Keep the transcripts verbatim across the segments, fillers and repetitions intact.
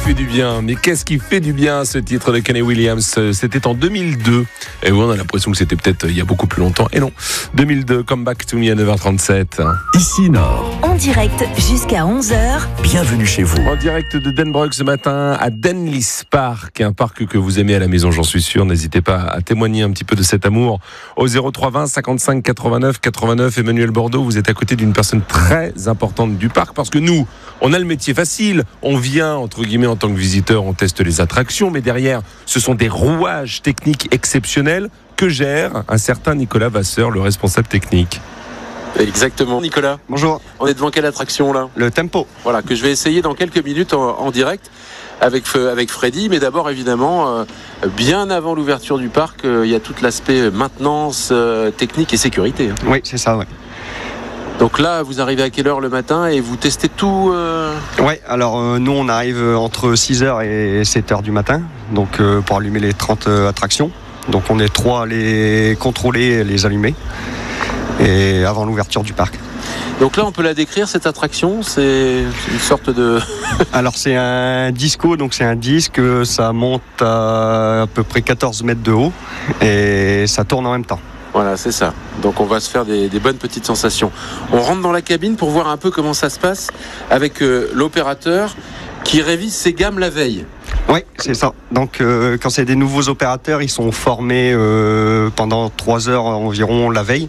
fait du bien. Mais qu'est-ce qui fait du bien, ce titre de Kenny Williams? C'était en deux mille deux. Et oui, on a l'impression que c'était peut-être il y a beaucoup plus longtemps. Et non, deux mille deux, Come Back to Me à neuf heures trente-sept. Ici Nord. En direct jusqu'à onze heures. Bienvenue chez vous. En direct de Denbrook ce matin à Denlis Park, un parc que vous aimez à la maison, j'en suis sûr. N'hésitez pas à témoigner un petit peu de cet amour au zéro trois vingt cinquante-cinq quatre-vingt-neuf quatre-vingt-neuf. Emmanuel Bordeaux, vous êtes à côté d'une personne très importante du parc parce que nous, on a le métier facile. On vient, entre guillemets, en tant que visiteur, on teste les attractions, mais derrière, ce sont des rouages techniques exceptionnels que gère un certain Nicolas Vasseur, le responsable technique. Exactement, Nicolas. Bonjour. On est devant quelle attraction là? Le tempo. Voilà, que je vais essayer dans quelques minutes en, en direct avec, avec Freddy. Mais d'abord, évidemment, euh, bien avant l'ouverture du parc, euh, il y a tout l'aspect maintenance, euh, technique et sécurité. Hein. Oui, c'est ça, oui. Donc là, vous arrivez à quelle heure le matin et vous testez tout euh... Oui, alors euh, nous, on arrive entre six heures et sept heures du matin, donc euh, pour allumer les trente euh, attractions. Donc on est trois à les contrôler et les allumer. Et avant l'ouverture du parc. Donc là, on peut la décrire, cette attraction, c'est une sorte de... Alors c'est un disco, donc c'est un disque, ça monte à à peu près quatorze mètres de haut et ça tourne en même temps. Voilà, c'est ça. Donc on va se faire des, des bonnes petites sensations. On rentre dans la cabine pour voir un peu comment ça se passe avec euh, l'opérateur qui révise ses gammes la veille. Oui, c'est ça. Donc euh, quand c'est des nouveaux opérateurs, ils sont formés euh, pendant trois heures environ la veille.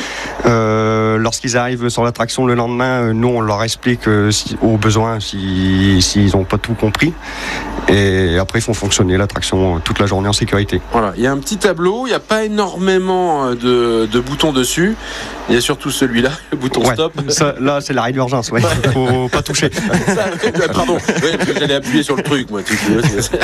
Euh, lorsqu'ils arrivent sur l'attraction le lendemain, nous on leur explique euh, si, au besoin s'ils si, si n'ont pas tout compris. Et après ils font fonctionner l'attraction toute la journée en sécurité. Voilà, il y a un petit tableau, il n'y a pas énormément de, de boutons dessus. Il y a surtout celui-là, le bouton ouais, stop. Ça, là c'est l'arrêt d'urgence, ouais. Il faut pas toucher. Ça, pardon, ouais, parce que j'allais appuyer sur le truc moi. Tu sais.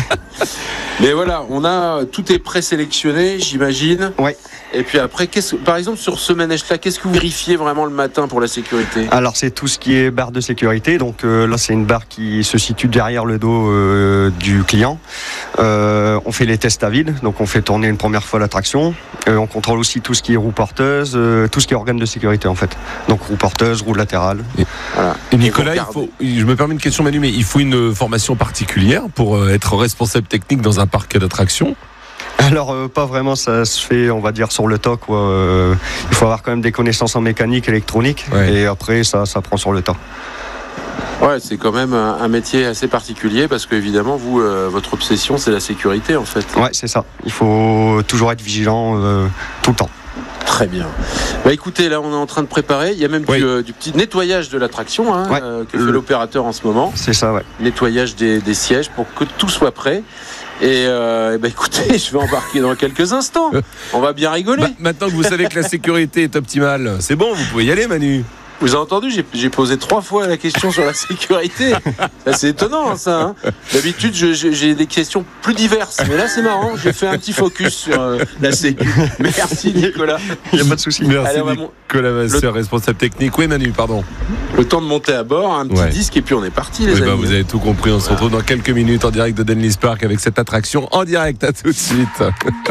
Mais voilà, on a tout est présélectionné, j'imagine. Ouais. Et puis après, qu'est-ce, par exemple, sur ce manège-là, qu'est-ce que vous vérifiez vraiment le matin pour la sécurité? Alors, c'est tout ce qui est barre de sécurité. Donc euh, là, c'est une barre qui se situe derrière le dos euh, du client. Euh, on fait les tests à vide. Donc, on fait tourner une première fois l'attraction. Euh, on contrôle aussi tout ce qui est roue porteuse, euh, tout ce qui est organe de sécurité, en fait. Donc, roue porteuse, roue latérale. Et, voilà. Et Nicolas, il faut, je me permets une question, Manu, mais il faut une formation particulière pour euh, être responsable technique dans un parc d'attractions? Alors euh, pas vraiment, ça se fait on va dire sur le tas quoi. Euh, il faut avoir quand même des connaissances en mécanique, électronique ouais. Et après ça, ça prend sur le tas. Ouais, c'est quand même un, un métier assez particulier parce que évidemment vous, euh, votre obsession c'est la sécurité en fait. Ouais c'est ça, il faut toujours être vigilant euh, tout le temps. Très bien. Bah écoutez, là on est en train de préparer. Il y a même oui. du, euh, du petit nettoyage de l'attraction hein, ouais. euh, que fait l'opérateur en ce moment. C'est ça, ouais. Nettoyage des, des sièges pour que tout soit prêt. Et, euh, et bah écoutez, je vais embarquer dans quelques instants. On va bien rigoler. Bah, maintenant que vous savez que la sécurité est optimale, c'est bon, vous pouvez y aller, Manu. Vous avez entendu, j'ai, j'ai posé trois fois la question sur la sécurité. C'est étonnant, ça. Hein. D'habitude, je, je, j'ai des questions plus diverses. Mais là, c'est marrant. J'ai fait un petit focus sur euh, la sécu. Merci, Nicolas. Il n'y a pas de souci. Merci, Allez, Nicolas Vasseur, le... responsable technique. Oui, Manu, pardon. Le temps de monter à bord, un petit ouais. disque, et puis on est parti, les oui, amis. Bah, vous avez tout compris. On se retrouve dans quelques minutes en direct de Denlis Park avec cette attraction en direct. À tout de suite.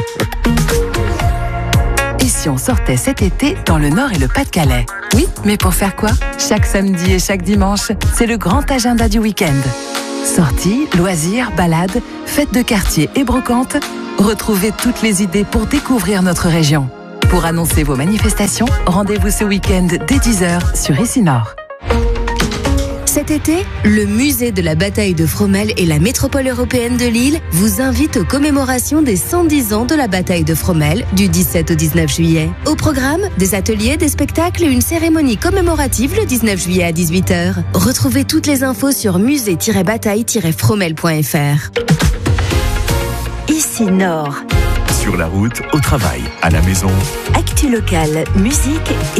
Et si on sortait cet été dans le Nord et le Pas-de-Calais? Oui, mais pour faire quoi? Chaque samedi et chaque dimanche, c'est le grand agenda du week-end. Sorties, loisirs, balades, fêtes de quartier et brocantes. Retrouvez toutes les idées pour découvrir notre région. Pour annoncer vos manifestations, rendez-vous ce week-end dès dix heures sur Ici Nord. Cet été, le musée de la bataille de Fromelles et la métropole européenne de Lille vous invitent aux commémorations des cent dix ans de la bataille de Fromelles du dix-sept au dix-neuf juillet. Au programme, des ateliers, des spectacles et une cérémonie commémorative le dix-neuf juillet à dix-huit heures. Retrouvez toutes les infos sur musée tiret bataille tiret fromelles point f r. Ici Nord. Sur la route, au travail, à la maison. Actu locale, musique et